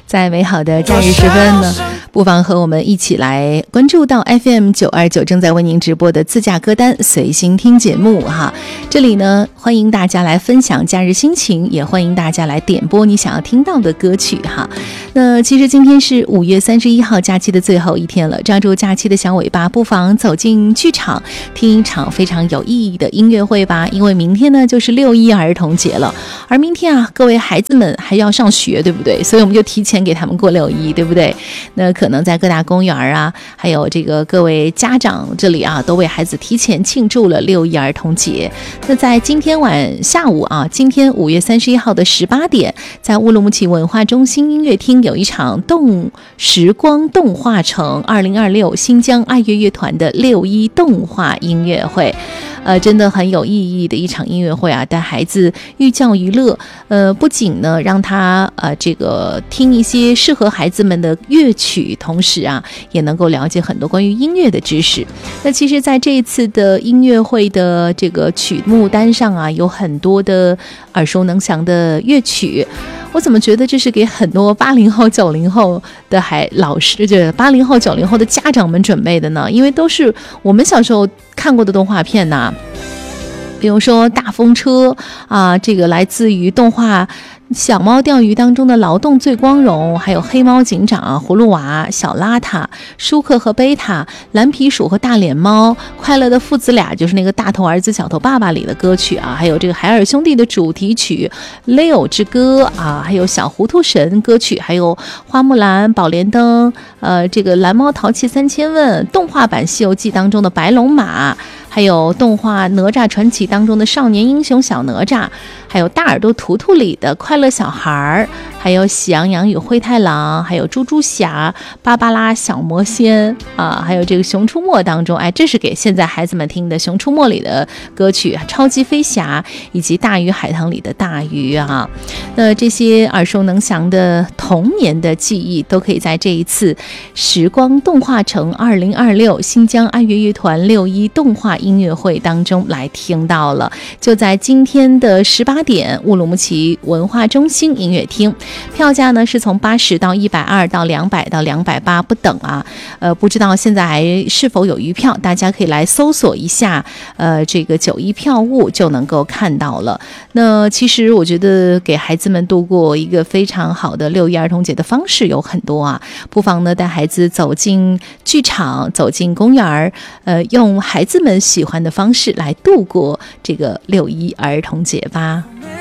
在美好的假日时分呢，不妨和我们一起来关注到 FM929 正在为您直播的自驾歌单随心听节目哈。这里呢，欢迎大家来分享假日心情，也欢迎大家来点播你想要听到的歌曲哈。那其实今天是5月31号假期的最后一天了，抓住假期的小尾巴，不妨走进剧场听一场非常有意义的音乐会吧。因为明天呢就是6·1儿童节了，而明天啊，各位孩子们还要上学，对不对？所以我们就提前给他们过6·1，对不对？那可能在各大公园啊，还有这个各位家长这里啊，都为孩子提前庆祝了6·1儿童节。那在今天下午啊，今天5月31号的18点，在乌鲁木齐文化中心音乐厅有一场时光动画城2026新疆爱乐乐团的6·1动画音乐会。真的很有意义的一场音乐会啊，带孩子寓教于乐。不仅呢让他这个听一些适合孩子们的乐曲，同时啊也能够了解很多关于音乐的知识。那其实在这一次的音乐会的这个曲目单上啊，有很多的耳熟能详的乐曲。我怎么觉得这是给很多80后、90后的老师，就80后、90后的家长们准备的呢？因为都是我们小时候看过的动画片呐，比如说大风车啊，这个来自于动画小猫钓鱼当中的劳动最光荣，还有黑猫警长、葫芦娃、小邋遢、舒克和贝塔、蓝皮鼠和大脸猫、快乐的父子俩，就是那个大头儿子小头爸爸里的歌曲啊，还有这个海尔兄弟的主题曲《Leo 之歌》啊，还有小糊涂神歌曲，还有花木兰、宝莲灯，这个蓝猫淘气3000问，动画版西游记当中的白龙马，还有动画哪吒传奇当中的少年英雄小哪吒，还有大耳朵图图里的快乐小孩，还有喜羊羊与灰太狼，还有猪猪侠、芭芭拉小魔仙啊，还有这个熊出没当中，这是给现在孩子们听的熊出没里的歌曲，超级飞侠以及大鱼海棠里的大鱼啊。那这些耳熟能详的童年的记忆都可以在这一次时光动画城2026新疆爱乐乐团6·1动画音乐会当中来听到了。就在今天的18点，乌鲁木齐文化中心音乐厅，票价呢是从80到120到200到280不等啊。不知道现在还是否有余票，大家可以来搜索一下这个91票务就能够看到了。那其实我觉得给孩子们度过一个非常好的6·1儿童节的方式有很多啊，不妨呢带孩子走进剧场，走进公园，用孩子们喜欢的方式来度过这个6·1儿童节吧。